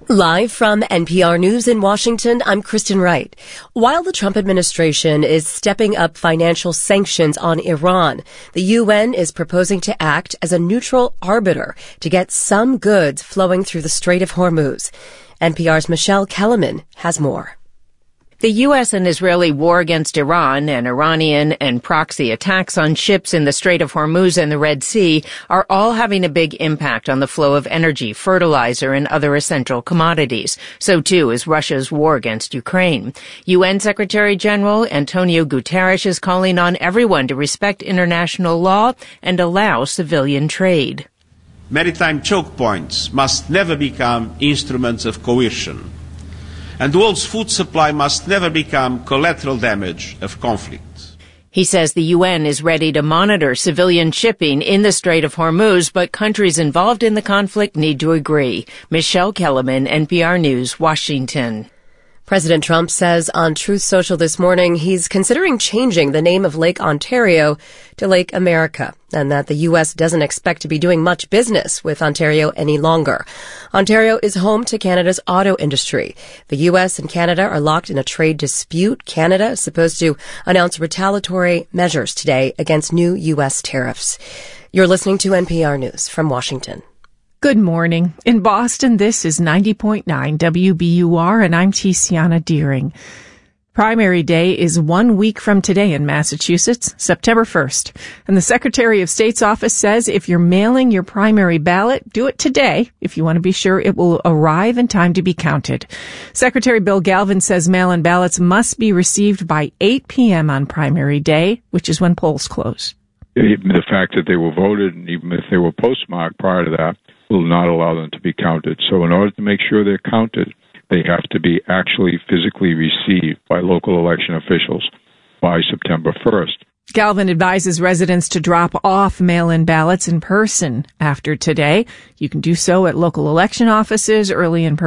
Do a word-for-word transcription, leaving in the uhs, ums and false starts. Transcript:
Live from N P R News in Washington, I'm Kristen Wright. While the Trump administration is stepping up financial sanctions on Iran, the U N is proposing to act as a neutral arbiter to get some goods flowing through the Strait of Hormuz. N P R's Michelle Kellerman has more. The U S and Israeli war against Iran and Iranian and proxy attacks on ships in the Strait of Hormuz and the Red Sea are all having a big impact on the flow of energy, fertilizer, and other essential commodities. So too is Russia's war against Ukraine. U N Secretary General Antonio Guterres is calling on everyone to respect international law and allow civilian trade. Maritime choke points must never become instruments of coercion, and the world's food supply must never become collateral damage of conflict. He says the U N is ready to monitor civilian shipping in the Strait of Hormuz, but countries involved in the conflict need to agree. Michelle Kellerman, N P R News, Washington. President Trump says on Truth Social this morning he's considering changing the name of Lake Ontario to Lake America, and that the U S doesn't expect to be doing much business with Ontario any longer. Ontario is home to Canada's auto industry. The U S and Canada are locked in a trade dispute. Canada is supposed to announce retaliatory measures today against new U S tariffs. You're listening to N P R News from Washington. Good morning. In Boston, this is ninety point nine W B U R, and I'm Tiziana Deering. Primary Day is one week from today in Massachusetts, September first. And the Secretary of State's office says if you're mailing your primary ballot, do it today if you want to be sure it will arrive in time to be counted. Secretary Bill Galvin says mail-in ballots must be received by eight p.m. on Primary Day, which is when polls close. Even the fact that they were voted, and even if they were postmarked prior to that, will not allow them to be counted. So in order to make sure they're counted, they have to be actually physically received by local election officials by September first. Galvin advises residents to drop off mail-in ballots in person after today. You can do so at local election offices early in person.